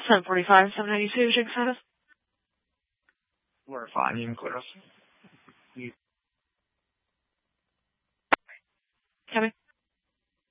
745, 792, Jacob Status. We're fine, you can clear us. Kevin?